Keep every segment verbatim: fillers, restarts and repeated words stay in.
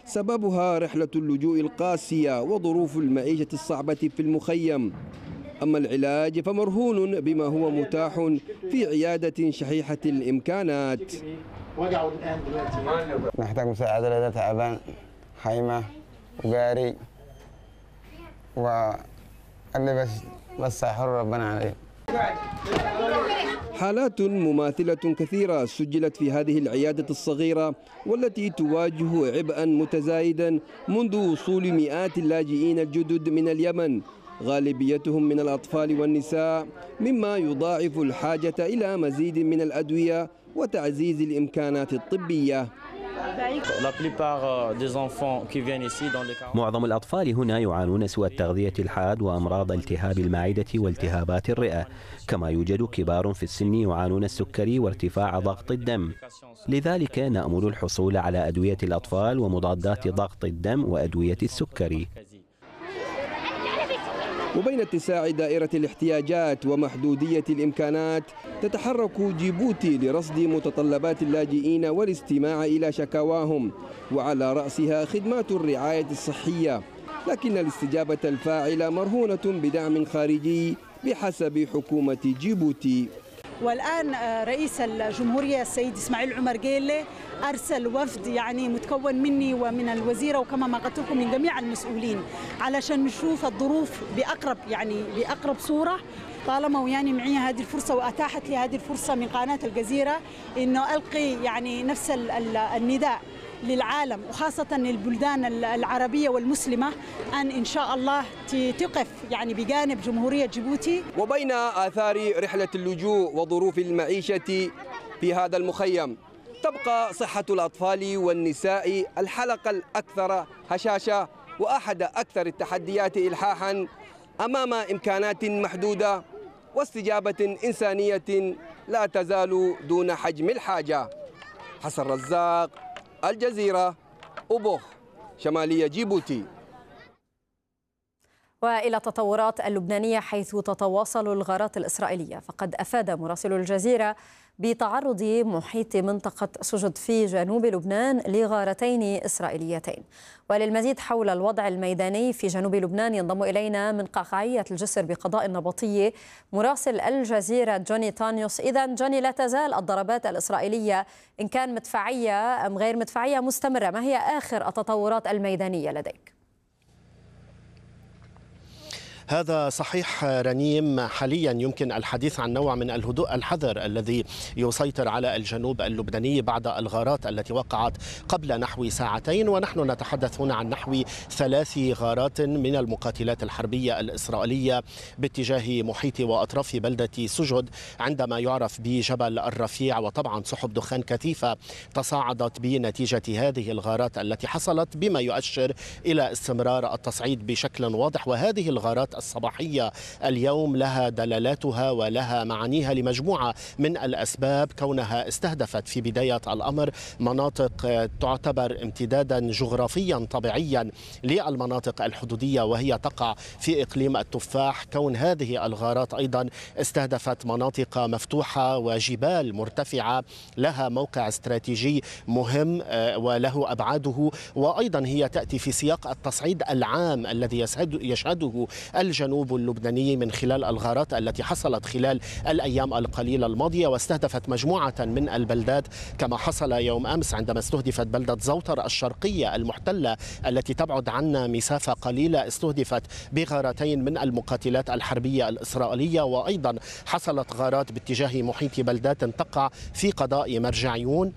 سببها رحلة اللجوء القاسية وظروف المعيشة الصعبة في المخيم. أما العلاج فمرهون بما هو متاح في عيادة شحيحة الإمكانات. نحتاج مساعدة لدى تعبان، خيمة وقاري واللي بس بس حر ربنا عليه. حالات مماثلة كثيرة سجلت في هذه العيادة الصغيرة والتي تواجه عبئا متزايدا منذ وصول مئات اللاجئين الجدد من اليمن، غالبيتهم من الأطفال والنساء، مما يضاعف الحاجة إلى مزيد من الأدوية وتعزيز الإمكانات الطبية. معظم الأطفال هنا يعانون سوء التغذية الحاد وأمراض التهاب المعدة والتهابات الرئة، كما يوجد كبار في السن يعانون السكري وارتفاع ضغط الدم. لذلك نأمل الحصول على أدوية الأطفال ومضادات ضغط الدم وأدوية السكري. وبين اتساع دائرة الاحتياجات ومحدودية الإمكانات تتحرك جيبوتي لرصد متطلبات اللاجئين والاستماع إلى شكاواهم، وعلى رأسها خدمات الرعاية الصحية، لكن الاستجابة الفاعلة مرهونة بدعم خارجي بحسب حكومة جيبوتي. والآن رئيس الجمهورية السيد إسماعيل عمر جيلي أرسل وفد يعني متكون مني ومن الوزيرة وكما ما قلت لكم من جميع المسؤولين علشان نشوف الظروف بأقرب يعني بأقرب صورة. طالما وياني معي هذه الفرصة وأتاحت لي هذه الفرصة من قناة الجزيرة إنه ألقي يعني نفس النداء للعالم وخاصة البلدان العربية والمسلمة أن إن شاء الله تقف يعني بجانب جمهورية جيبوتي. وبين آثار رحلة اللجوء وظروف المعيشة في هذا المخيم تبقى صحة الأطفال والنساء الحلقة الأكثر هشاشة وأحد أكثر التحديات إلحاحا أمام إمكانات محدودة واستجابة إنسانية لا تزال دون حجم الحاجة. حسن رزاق، الجزيرة، أبوخ، شمالية جيبوتي. وإلى التطورات اللبنانية حيث تتواصل الغارات الإسرائيلية، فقد أفاد مراسل الجزيرة بتعرض محيط منطقة سجد في جنوب لبنان لغارتين إسرائيليتين. وللمزيد حول الوضع الميداني في جنوب لبنان ينضم إلينا من قعقاعية الجسر بقضاء النبطية مراسل الجزيرة جوني تانيوس. إذن جوني، لا تزال الضربات الإسرائيلية إن كان مدفعية أم غير مدفعية مستمرة، ما هي آخر التطورات الميدانية لديك؟ هذا صحيح رنيم، حاليا يمكن الحديث عن نوع من الهدوء الحذر الذي يسيطر على الجنوب اللبناني بعد الغارات التي وقعت قبل نحو ساعتين، ونحن نتحدث هنا عن نحو ثلاث غارات من المقاتلات الحربية الإسرائيلية باتجاه محيط وأطراف بلدة سجد عندما يعرف بجبل الرفيع، وطبعا سحب دخان كثيفة تصاعدت بنتيجة هذه الغارات التي حصلت، بما يؤشر إلى استمرار التصعيد بشكل واضح. وهذه الغارات الصباحية اليوم لها دلالاتها ولها معانيها لمجموعة من الأسباب، كونها استهدفت في بداية الأمر مناطق تعتبر امتدادا جغرافيا طبيعيا للمناطق الحدودية وهي تقع في إقليم التفاح. كون هذه الغارات أيضا استهدفت مناطق مفتوحة وجبال مرتفعة لها موقع استراتيجي مهم وله أبعاده، وأيضا هي تأتي في سياق التصعيد العام الذي يشهده الجنوب اللبناني من خلال الغارات التي حصلت خلال الأيام القليلة الماضية واستهدفت مجموعة من البلدات، كما حصل يوم أمس عندما استهدفت بلدة زوطر الشرقية المحتلة التي تبعد عنا مسافة قليلة، استهدفت بغارتين من المقاتلات الحربية الإسرائيلية. وأيضا حصلت غارات باتجاه محيط بلدات تقع في قضاء مرجعيون،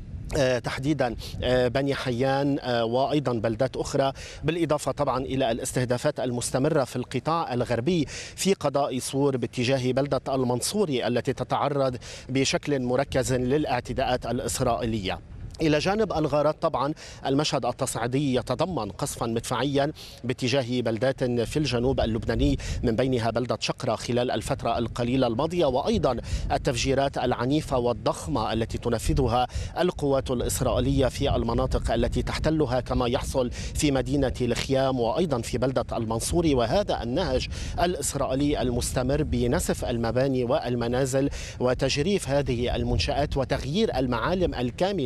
تحديدا بني حيان وأيضا بلدات أخرى، بالإضافة طبعا إلى الاستهدافات المستمرة في القطاع الغربي في قضاء صور باتجاه بلدة المنصوري التي تتعرض بشكل مركز للاعتداءات الإسرائيلية. إلى جانب الغارات طبعا المشهد التصعيدي يتضمن قصفا مدفعيا باتجاه بلدات في الجنوب اللبناني من بينها بلدة شقرة خلال الفترة القليلة الماضية، وأيضا التفجيرات العنيفة والضخمة التي تنفذها القوات الإسرائيلية في المناطق التي تحتلها، كما يحصل في مدينة الخيام وأيضا في بلدة المنصوري. وهذا النهج الإسرائيلي المستمر بنسف المباني والمنازل وتجريف هذه المنشآت وتغيير المعالم الكاملة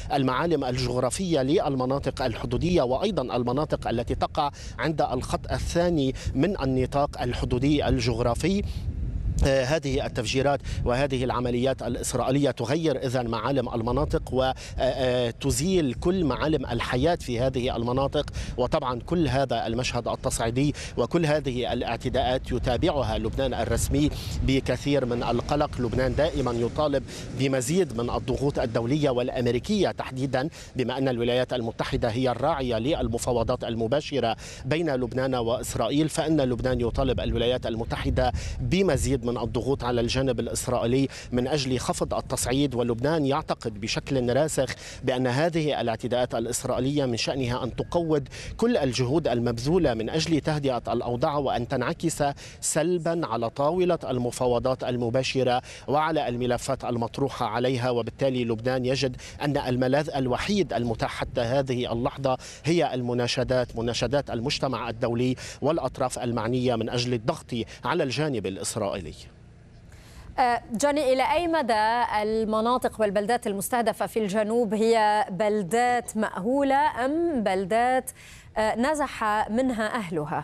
المعالم الجغرافية للمناطق الحدودية وأيضا المناطق التي تقع عند الخط الثاني من النطاق الحدودي الجغرافي. هذه التفجيرات وهذه العمليات الإسرائيلية تغير إذن معالم المناطق وتزيل كل معالم الحياة في هذه المناطق. وطبعا كل هذا المشهد التصعيدي وكل هذه الاعتداءات يتابعها لبنان الرسمي بكثير من القلق. لبنان دائما يطالب بمزيد من الضغوط الدولية والأمريكية تحديدا، بما أن الولايات المتحدة هي الراعية للمفاوضات المباشرة بين لبنان وإسرائيل، فإن لبنان يطالب الولايات المتحدة بمزيد من من الضغوط على الجانب الإسرائيلي من أجل خفض التصعيد. ولبنان يعتقد بشكل راسخ بأن هذه الاعتداءات الإسرائيلية من شأنها أن تقوض كل الجهود المبذولة من أجل تهدئة الأوضاع وأن تنعكس سلبا على طاولة المفاوضات المباشرة وعلى الملفات المطروحة عليها. وبالتالي لبنان يجد أن الملاذ الوحيد المتاح حتى هذه اللحظة هي المناشدات، مناشدات المجتمع الدولي والأطراف المعنية من أجل الضغط على الجانب الإسرائيلي. جوني، إلى أي مدى المناطق والبلدات المستهدفة في الجنوب هي بلدات مأهولة أم بلدات نزح منها أهلها؟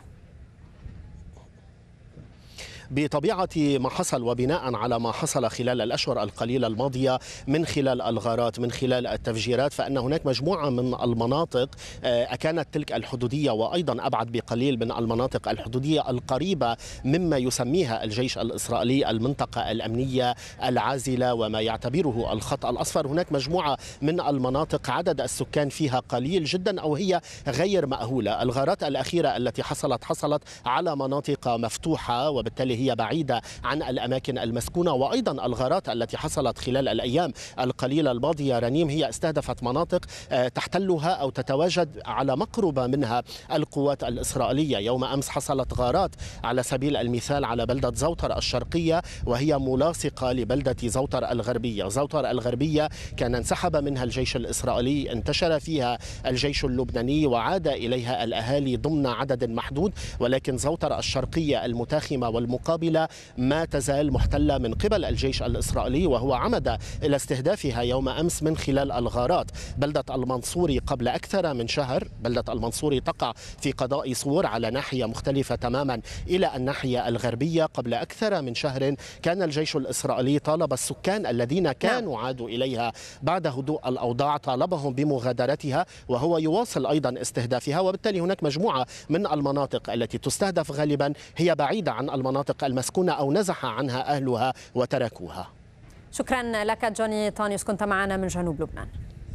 بطبيعة ما حصل وبناء على ما حصل خلال الأشهر القليلة الماضية من خلال الغارات من خلال التفجيرات، فإن هناك مجموعة من المناطق كانت تلك الحدودية وأيضا أبعد بقليل من المناطق الحدودية القريبة مما يسميها الجيش الإسرائيلي المنطقة الأمنية العازلة وما يعتبره الخط الأصفر. هناك مجموعة من المناطق عدد السكان فيها قليل جدا أو هي غير مأهولة. الغارات الأخيرة التي حصلت حصلت على مناطق مفتوحة وبالتالي هي بعيدة عن الأماكن المسكونة. وأيضا الغارات التي حصلت خلال الأيام القليلة الماضية رنيم هي استهدفت مناطق تحتلها أو تتواجد على مقربة منها القوات الإسرائيلية. يوم أمس حصلت غارات على سبيل المثال على بلدة زوطر الشرقية وهي ملاصقة لبلدة زوطر الغربية. زوطر الغربية كان انسحب منها الجيش الإسرائيلي، انتشر فيها الجيش اللبناني وعاد إليها الأهالي ضمن عدد محدود، ولكن زوطر الشرقية المتاخمة والمقابلة ما تزال محتلة من قبل الجيش الإسرائيلي، وهو عمد إلى استهدافها يوم أمس من خلال الغارات. بلدة المنصوري قبل أكثر من شهر، بلدة المنصوري تقع في قضاء صور على ناحية مختلفة تماما إلى الناحية الغربية. قبل أكثر من شهر كان الجيش الإسرائيلي طالب السكان الذين كانوا عادوا إليها بعد هدوء الأوضاع، طالبهم بمغادرتها وهو يواصل أيضا استهدافها. وبالتالي هناك مجموعة من المناطق التي تستهدف غالبا هي بعيدة عن المناطق المسكونة أو نزح عنها أهلها وتركوها. شكرا لك جوني طانيوس، كنت معنا من جنوب لبنان.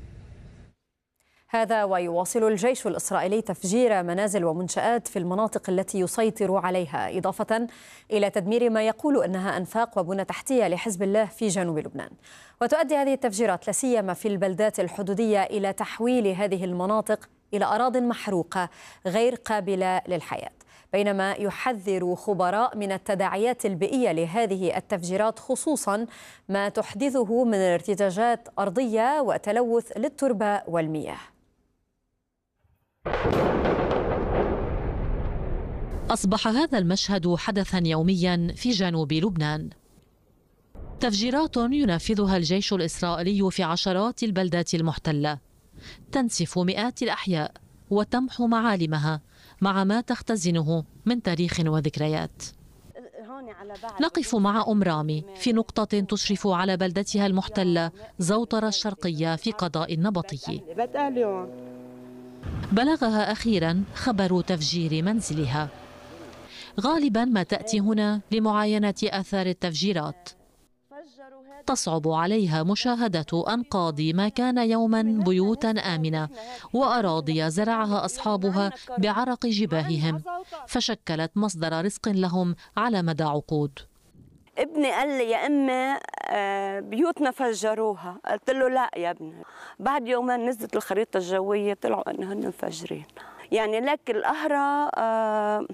هذا ويواصل الجيش الإسرائيلي تفجير منازل ومنشآت في المناطق التي يسيطر عليها، إضافة إلى تدمير ما يقول أنها أنفاق وبنى تحتية لحزب الله في جنوب لبنان. وتؤدي هذه التفجيرات لا سيما في البلدات الحدودية إلى تحويل هذه المناطق إلى أراضٍ محروقة غير قابلة للحياة، بينما يحذر خبراء من التداعيات البيئية لهذه التفجيرات، خصوصا ما تحدثه من ارتجاجات أرضية وتلوث للتربة والمياه. أصبح هذا المشهد حدثا يوميا في جنوب لبنان. تفجيرات ينفذها الجيش الإسرائيلي في عشرات البلدات المحتلة، تنسف مئات الأحياء وتمحو معالمها مع ما تختزنه من تاريخ وذكريات. نقف مع أم رامي في نقطة تشرف على بلدتها المحتلة زوطر الشرقية في قضاء النبطي. بلغها أخيرا خبر تفجير منزلها. غالبا ما تأتي هنا لمعاينة آثار التفجيرات. تصعب عليها مشاهدة أنقاض ما كان يوما بيوتا آمنة وأراضي زرعها أصحابها بعرق جباههم، فشكلت مصدر رزق لهم على مدى عقود. ابني قال لي يا أمي بيوتنا فجروها، قلت له لا يا ابني. بعد يومين نزلت الخريطة الجوية طلعوا أنهن مفجرين. يعني لك القهرة آه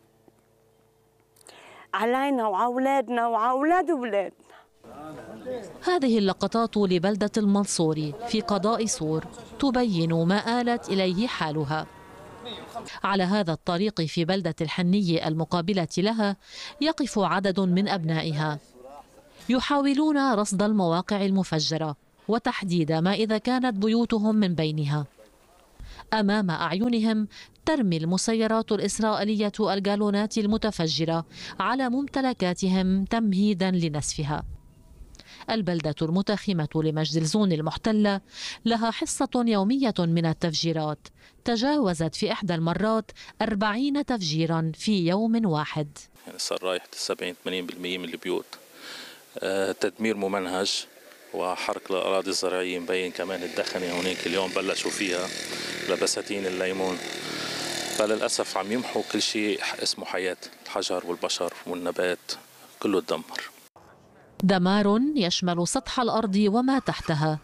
علينا وعلى أولادنا وعلى أولاد أولادنا. هذه اللقطات لبلدة المنصوري في قضاء صور تبين ما آلت إليه حالها. على هذا الطريق في بلدة الحنية المقابلة لها يقف عدد من أبنائها يحاولون رصد المواقع المفجرة وتحديد ما إذا كانت بيوتهم من بينها. أمام أعينهم ترمي المسيرات الإسرائيلية الجالونات المتفجرة على ممتلكاتهم تمهيدا لنسفها. البلدة المتخمة لمجدلزون المحتلة لها حصة يومية من التفجيرات، تجاوزت في إحدى المرات أربعين تفجيرا في يوم واحد. يعني صار رايح سبعين ثمانين بالمئة من البيوت. آه تدمير ممنهج وحرق الأراضي الزراعية، مبين كمان الدخنة هونيك اليوم بلشوا فيها لبساتين الليمون. فللأسف عم يمحوا كل شيء اسمه حياة، الحجر والبشر والنبات كله تدمر. دمار يشمل سطح الأرض وما تحتها.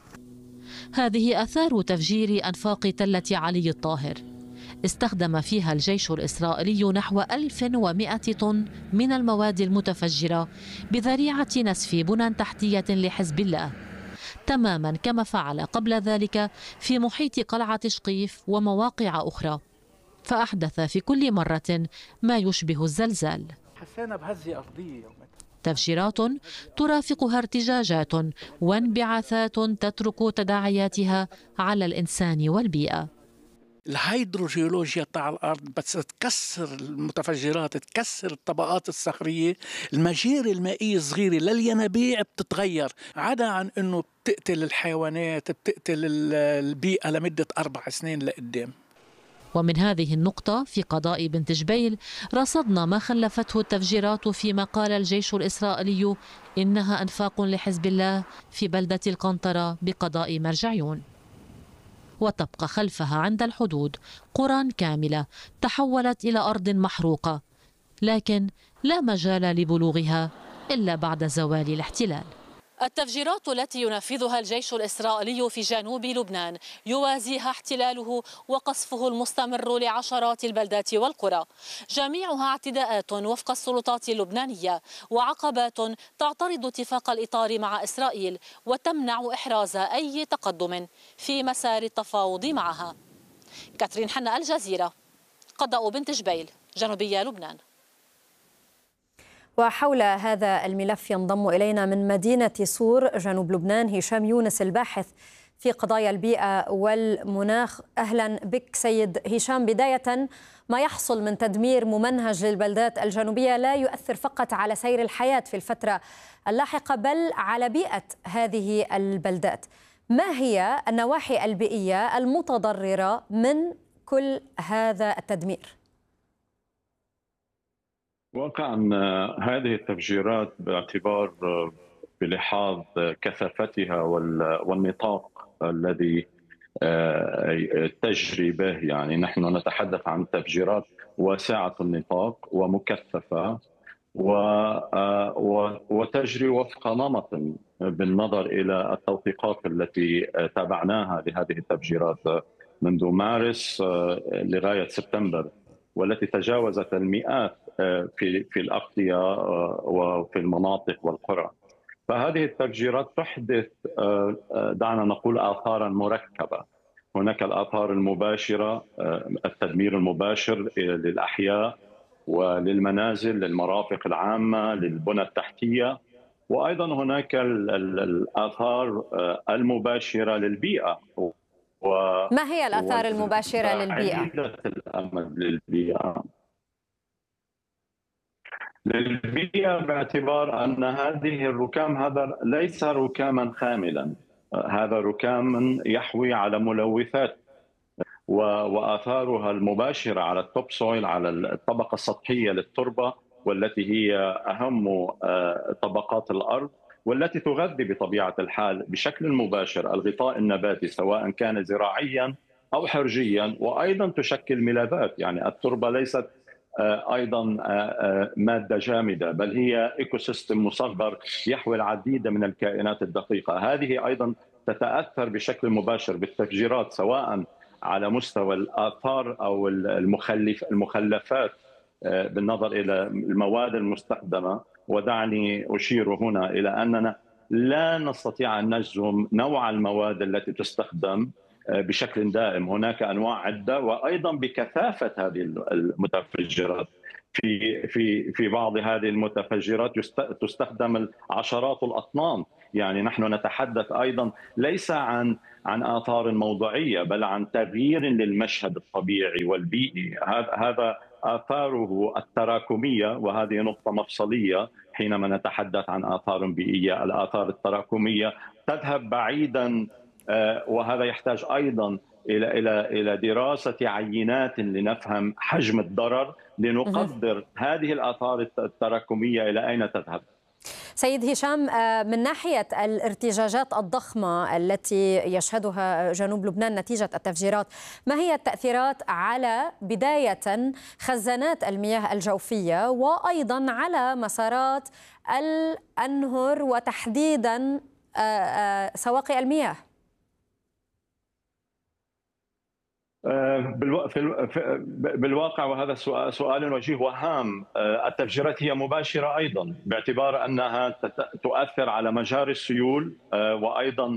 هذه آثار تفجير أنفاق تلة علي الطاهر. استخدم فيها الجيش الإسرائيلي نحو ألف ومئة طن من المواد المتفجرة بذريعة نسف بنى تحتية لحزب الله، تماما كما فعل قبل ذلك في محيط قلعة شقيف ومواقع أخرى، فأحدث في كل مرة ما يشبه الزلزال. حسينا بهزة أرضية. تفجيرات ترافقها ارتجاجات وانبعاثات تترك تداعياتها على الإنسان والبيئة. الهيدروجيولوجيا تاع الأرض بس تكسر المتفجرات، تكسر الطبقات الصخرية، المجاري المائية الصغيرة للينابيع بتتغير، عدا عن أنه بتقتل الحيوانات، بتقتل البيئة لمدة أربع سنين لقدام. ومن هذه النقطة في قضاء بنت جبيل رصدنا ما خلفته التفجيرات، فيما قال الجيش الإسرائيلي إنها أنفاق لحزب الله في بلدة القنطرة بقضاء مرجعيون. وتبقى خلفها عند الحدود قرى كاملة تحولت إلى أرض محروقة، لكن لا مجال لبلوغها إلا بعد زوال الاحتلال. التفجيرات التي ينفذها الجيش الإسرائيلي في جنوب لبنان يوازيها احتلاله وقصفه المستمر لعشرات البلدات والقرى، جميعها اعتداءات وفق السلطات اللبنانية وعقبات تعترض اتفاق الإطار مع إسرائيل وتمنع إحراز أي تقدم في مسار التفاوض معها. كاترين حنا، الجزيرة، قضاء بنت جبيل، جنوبية لبنان. وحول هذا الملف ينضم إلينا من مدينة صور جنوب لبنان هشام يونس، الباحث في قضايا البيئة والمناخ. أهلا بك سيد هشام. بداية، ما يحصل من تدمير ممنهج للبلدات الجنوبية لا يؤثر فقط على سير الحياة في الفترة اللاحقة بل على بيئة هذه البلدات. ما هي النواحي البيئية المتضررة من كل هذا التدمير؟ واقعا هذه التفجيرات باعتبار بلحاظ كثافتها والنطاق الذي تجري به، يعني نحن نتحدث عن تفجيرات واسعة النطاق ومكثفة وتجري وفق نمط بالنظر إلى التوثيقات التي تابعناها لهذه التفجيرات منذ مارس لغاية سبتمبر، والتي تجاوزت المئات في في الأقضية وفي المناطق والقرى. فهذه التفجيرات تحدث دعنا نقول آثارا مركبة. هناك الآثار المباشرة، التدمير المباشر للأحياء وللمنازل، للمرافق العامة، للبنى التحتية، وأيضا هناك الآثار المباشرة للبيئة. ما هي الآثار المباشرة للبيئة؟ الأمد للبيئة للبيئة باعتبار أن هذه الركام هذا ليس ركاما خاملا، هذا ركام يحوي على ملوثات، وآثارها المباشرة على التوب سويل، على الطبقة السطحية للتربة، والتي هي أهم طبقات الأرض والتي تغذي بطبيعة الحال بشكل مباشر الغطاء النباتي سواء كان زراعيا أو حرجيا، وأيضا تشكل ملاذات. يعني التربة ليست أيضا مادة جامدة بل هي إيكو سيستم مصغر يحوي العديد من الكائنات الدقيقة. هذه أيضا تتأثر بشكل مباشر بالتفجيرات سواء على مستوى الآثار أو المخلف المخلفات بالنظر إلى المواد المستخدمة. ودعني أشير هنا إلى أننا لا نستطيع أن نجزم نوع المواد التي تستخدم بشكل دائم، هناك أنواع عدة، وأيضا بكثافة هذه المتفجرات. في في في بعض هذه المتفجرات تستخدم عشرات الأطنان، يعني نحن نتحدث أيضا ليس عن عن آثار موضعية بل عن تغيير للمشهد الطبيعي والبيئي. هذا آثاره التراكمية، وهذه نقطة مفصلية حينما نتحدث عن آثار بيئية. الآثار التراكمية تذهب بعيدا، وهذا يحتاج أيضا إلى إلى إلى دراسة عينات لنفهم حجم الضرر لنقدر هذه الآثار التراكمية إلى أين تذهب. سيد هشام، من ناحية الارتجاجات الضخمة التي يشهدها جنوب لبنان نتيجة التفجيرات، ما هي التأثيرات على بداية خزانات المياه الجوفية وأيضا على مسارات الأنهر وتحديدا سواقي المياه؟ بالواقع وهذا سؤال وجيه وهام، التفجيرات هي مباشرة أيضا باعتبار أنها تؤثر على مجاري السيول وأيضا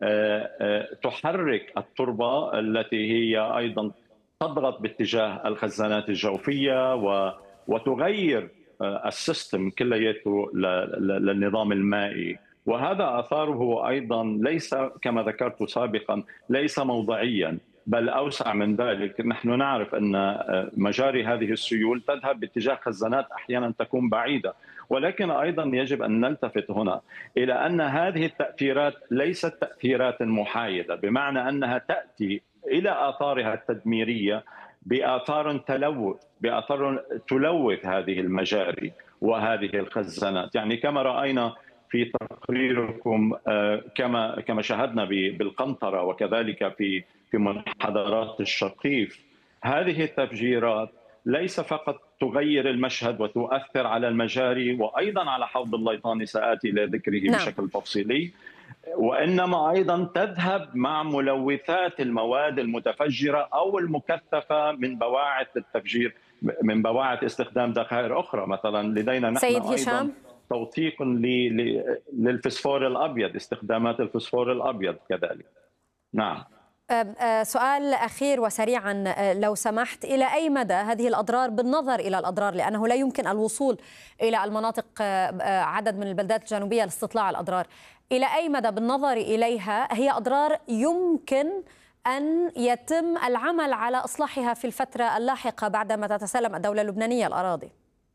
تحرك التربة التي هي أيضا تضغط باتجاه الخزانات الجوفية وتغير السيستم كلياته للنظام المائي. وهذا أثاره أيضا ليس كما ذكرت سابقا ليس موضعيا بل أوسع من ذلك. نحن نعرف أن مجاري هذه السيول تذهب باتجاه خزانات أحيانا تكون بعيدة، ولكن أيضا يجب أن نلتفت هنا إلى أن هذه التأثيرات ليست تأثيرات محايدة، بمعنى أنها تأتي إلى آثارها التدميرية بآثار تلوث بآثار تلوث هذه المجاري وهذه الخزانات. يعني كما رأينا في تقريركم، كما كما شاهدنا بالقنطرة وكذلك في في منحدرات الشقيف، هذه التفجيرات ليس فقط تغير المشهد وتؤثر على المجاري وأيضا على حوض الليطاني سآتي إلى ذكره نعم. بشكل تفصيلي، وإنما أيضا تذهب مع ملوثات المواد المتفجرة أو المكثفة من بواعث التفجير، من بواعث استخدام ذخائر أخرى. مثلا لدينا نحن سيد أيضا هشام. توثيق للفسفور الأبيض، استخدامات الفسفور الأبيض كذلك. نعم. سؤال أخير وسريعا لو سمحت، إلى أي مدى هذه الأضرار بالنظر إلى الأضرار، لأنه لا يمكن الوصول إلى المناطق عدد من البلدات الجنوبية لاستطلاع الأضرار، إلى أي مدى بالنظر إليها هي أضرار يمكن أن يتم العمل على إصلاحها في الفترة اللاحقة بعدما تتسلم الدولة اللبنانية الأراضي؟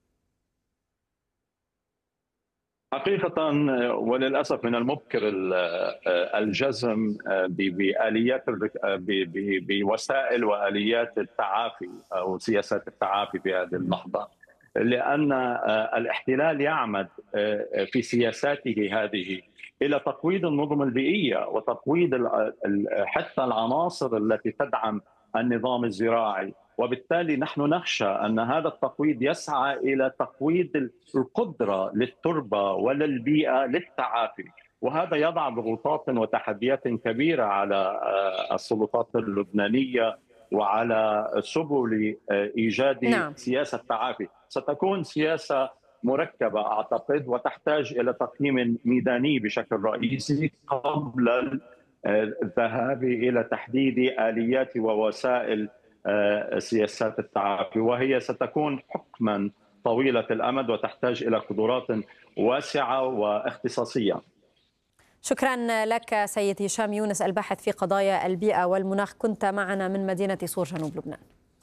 حقيقة وللأسف من المبكر الجزم بآليات بوسائل وآليات التعافي أو سياسات التعافي في هذه اللحظة، لأن الاحتلال يعمد في سياساته هذه إلى تقويض النظم البيئية وتقويض حتى العناصر التي تدعم النظام الزراعي، وبالتالي نحن نخشى أن هذا التقويض يسعى إلى تقويض القدرة للتربة وللبيئة للتعافي، وهذا يضع ضغوطات وتحديات كبيرة على السلطات اللبنانية وعلى سبل إيجاد نعم. سياسة تعافي. ستكون سياسة مركبة أعتقد وتحتاج إلى تقييم ميداني بشكل رئيسي قبل الذهاب إلى تحديد آليات ووسائل سياسات التعافي، وهي ستكون حكما طويلة الأمد وتحتاج إلى قدرات واسعة واختصاصية. شكرا لك سيد هشام يونس، الباحث في قضايا البيئة والمناخ، كنت معنا من مدينة صور جنوب لبنان.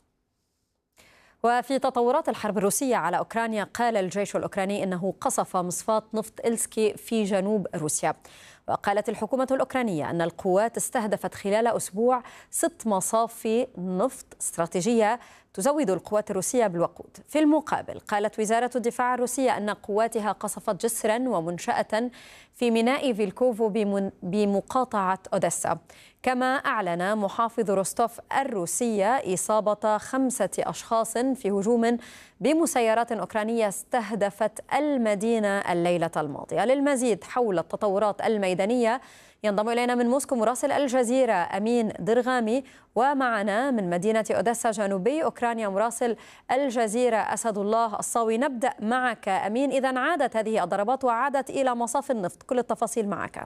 وفي تطورات الحرب الروسية على أوكرانيا، قال الجيش الأوكراني إنه قصف مصفاة نفط إلسكي في جنوب روسيا. وقالت الحكومة الأوكرانية أن القوات استهدفت خلال أسبوع ست مصافي نفط استراتيجية تزود القوات الروسية بالوقود. في المقابل قالت وزارة الدفاع الروسية أن قواتها قصفت جسرا ومنشأة في ميناء فيلكوفو بمقاطعة أوديسا. كما أعلن محافظ روستوف الروسية إصابة خمسة أشخاص في هجوم بمسيرات أوكرانية استهدفت المدينة الليلة الماضية. للمزيد حول التطورات الميدانية ينضم إلينا من موسكو مراسل الجزيرة أمين درغامي، ومعنا من مدينة أوديسا جنوبي أوكرانيا مراسل الجزيرة أسد الله الصاوي. نبدأ معك أمين، إذا عادت هذه الضربات وعادت إلى مصاف النفط، كل التفاصيل معك.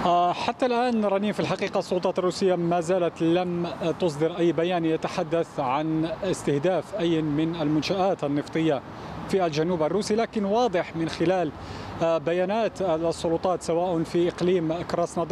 حتى الآن رنين في الحقيقة السلطات الروسية ما زالت لم تصدر أي بيان يتحدث عن استهداف أي من المنشآت النفطية في الجنوب الروسي، لكن واضح من خلال بيانات السلطات سواء في إقليم كراسنودار